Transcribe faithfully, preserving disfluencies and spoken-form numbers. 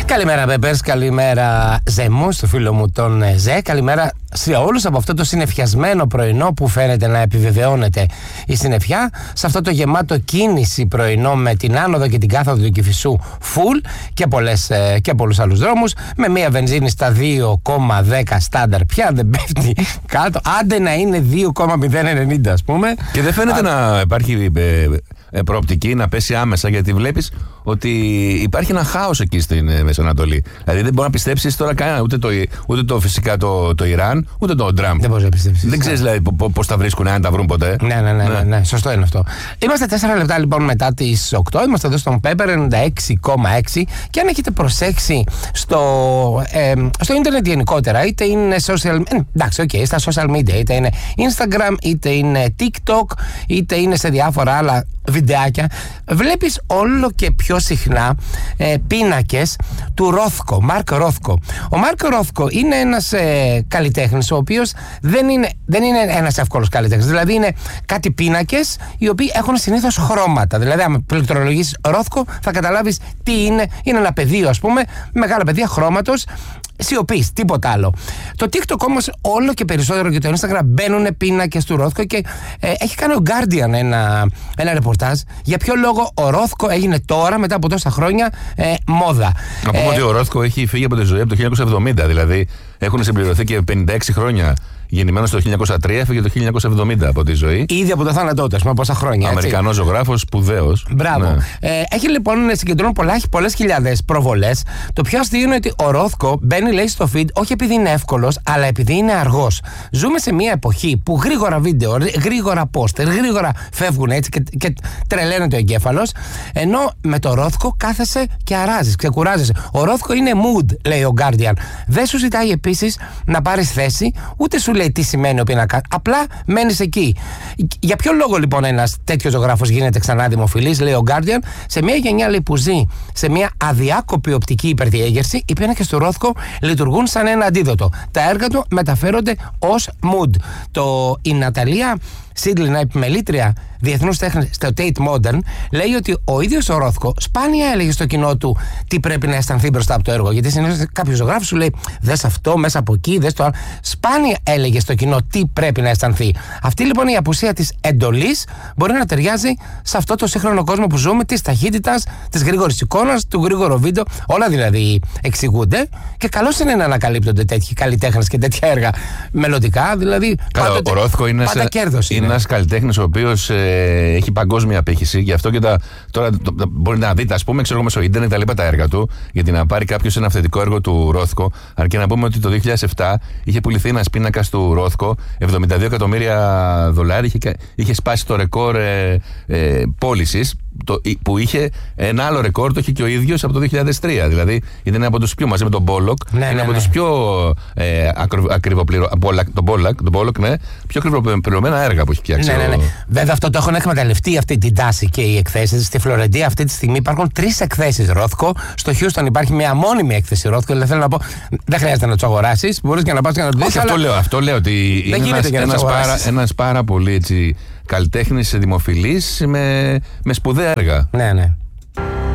Καλημέρα, Πέπερς, καλημέρα, Ζέμου, στο φίλο μου τον Ζε. Καλημέρα σε όλους από αυτό το συννεφιασμένο πρωινό που φαίνεται να επιβεβαιώνεται η συννεφιά. Σε αυτό το γεμάτο κίνηση πρωινό με την άνοδο και την κάθοδο του Κηφισού full και, πολλές, και πολλούς άλλους δρόμους. Με μία βενζίνη στα δύο κόμμα δέκα στάνταρ πια, δεν πέφτει κάτω. Άντε να είναι δύο κόμμα μηδέν ενενήντα, ας πούμε. Και δεν φαίνεται Α... να υπάρχει ε, ε, προοπτική να πέσει άμεσα, γιατί βλέπεις ότι υπάρχει ένα χάος εκεί στην ε, Μεσανατολή. Δηλαδή δεν μπορεί να πιστέψεις τώρα κανένα, ούτε το, ούτε το φυσικά το, το Ιράν, ούτε το Τραμπ. Δεν μπορείς να πιστέψεις. Δεν ξέρεις δηλαδή πώς τα βρίσκουν, αν τα βρουν ποτέ. Ναι, ναι, ναι, ναι, ναι, σωστό είναι αυτό. Είμαστε τέσσερα λεπτά λοιπόν μετά τις οκτώ. Είμαστε εδώ στον Pepper ενενήντα έξι κόμμα έξι. Και αν έχετε προσέξει στο, ε, στο ίντερνετ γενικότερα, είτε είναι social, ε, εντάξει, okay, στα social media, είτε είναι Instagram, είτε είναι TikTok, είτε είναι σε διάφορα άλλα βιντεάκια, βλέπεις όλο και πιο συχνά ε, πίνακες του Ρόθκο, Μάρκ Ρόθκο. Ο Μάρκ Ρόθκο είναι ένας ε, καλλιτέχνης, ο οποίος δεν είναι, δεν είναι ένας εύκολος καλλιτέχνης. Δηλαδή είναι κάτι πίνακες οι οποίοι έχουν συνήθως χρώματα. Δηλαδή, αν πληκτρολογήσεις Ρόθκο, θα καταλάβεις τι είναι. Είναι ένα πεδίο, ας πούμε, μεγάλα πεδία χρώματος. Σιωπής, τίποτα άλλο. Το TikTok όμως όλο και περισσότερο και το Instagram μπαίνουν πίνακες του Ρόθκο και ε, έχει κάνει ο Guardian ένα, ένα ρεπορτάζ για ποιο λόγο ο Ρόθκο έγινε τώρα μετά από τόσα χρόνια ε, μόδα. Να πούμε ε, ότι ο Ρόθκο έχει φύγει από τη ζωή από το χίλια εννιακόσια εβδομήντα, δηλαδή έχουν συμπληρωθεί και πενήντα έξι χρόνια. Γεννημένος το χίλια εννιακόσια τρία, έφυγε το χίλια εννιακόσια εβδομήντα από τη ζωή. Ήδη από το θάνατό του, α πούμε, πόσα χρόνια. Αμερικανός ζωγράφος, σπουδαίος. Μπράβο. Ναι. Ε, έχει λοιπόν συγκεντρώνει πολλές χιλιάδες προβολές. Το πιο αστείο είναι ότι ο Ρόθκο μπαίνει, λέει, στο feed όχι επειδή είναι εύκολος, αλλά επειδή είναι αργός. Ζούμε σε μια εποχή που γρήγορα βίντεο, γρήγορα πόστερ, γρήγορα φεύγουν έτσι και, και τρελαίνεται ο εγκέφαλος. Ενώ με το Ρόθκο κάθεσαι και αράζεις, ξεκουράζεσαι. Ο Ρόθκο είναι mood, λέει ο Guardian. Δεν σου ζητάει επίσης να πάρεις θέση, ούτε σου λέει τι σημαίνει ο πίνακας. Απλά μένεις εκεί. Για ποιο λόγο λοιπόν ένας τέτοιος ζωγράφος γίνεται ξανά δημοφιλής, λέει ο Guardian? Σε μια γενιά, λέει, που ζει σε μια αδιάκοπη οπτική υπερδιέγερση, οι πίνακες του Ρόθκο λειτουργούν σαν ένα αντίδοτο. Τα έργα του μεταφέρονται ως mood. Το, η Ναταλία Σίτλινα, επιμελήτρια διεθνούς τέχνης στο Tate Modern, λέει ότι ο ίδιος ο Ρόθκο σπάνια έλεγε στο κοινό του τι πρέπει να αισθανθεί μπροστά από το έργο. Γιατί συνήθως κάποιος ζωγράφος σου λέει δες αυτό μέσα από εκεί, δες το άλλο. Σπάνια έλεγε στο κοινό τι πρέπει να αισθανθεί. Αυτή λοιπόν η απουσία της εντολής μπορεί να ταιριάζει σε αυτό το σύγχρονο κόσμο που ζούμε, της ταχύτητας, της γρήγορης εικόνας, του γρήγορου βίντεο. Όλα δηλαδή εξηγούνται και καλώς είναι να ανακαλύπτονται τέτοιοι καλλιτέχνες και τέτοια έργα μελλοντικά. Δηλαδή, Καλά, πάντοτε, ο Ρόθκο είναι πάντα κέρδος. Είναι ένας καλλιτέχνης ο οποίος ε, έχει παγκόσμια απήχηση. Γι' αυτό και τα, τώρα το, το, μπορείτε να δείτε, ας πούμε, ξέρω εγώ, στο ίντερνετ τα λοιπά τα έργα του, γιατί να πάρει κάποιος ένα αυθεντικό έργο του Ρόθκο. Αρκεί να πούμε ότι το δύο χιλιάδες επτά είχε πουληθεί ένας πίνακας του Ρόθκο, εβδομήντα δύο εκατομμύρια δολάρια, είχε, είχε σπάσει το ρεκόρ ε, ε, πώλησης. Το, που είχε ένα άλλο ρεκόρ, το είχε και ο ίδιος από το δύο χιλιάδες τρία. Δηλαδή ήταν από τους πιο, μαζί με τον Μπόλοκ, ναι, είναι ναι, από ναι. τους πιο ε, ακριβοπληρωμένα τον Μπόλοκ, τον Μπόλοκ, ναι, πιο ακριβοπληρωμένα έργα που έχει φτιάξει. Ναι, ναι, ναι. Βέβαια αυτό το έχουν εκμεταλλευτεί αυτή την τάση και οι εκθέσεις. Στη Φλωρεντία αυτή τη στιγμή υπάρχουν τρεις εκθέσεις Ρόθκο. Στο Χιούστον υπάρχει μια μόνιμη έκθεση Ρόθκο. Δηλαδή θέλω να πω, δεν χρειάζεται να του αγοράσεις. Μπορείς και να πας και να του δεις. Αυτό λέω, αυτό λέω ότι είναι ένας πάρα, πάρα πολύ έτσι καλλιτέχνης δημοφιλής με, με σπουδαία έργα. Ναι, ναι.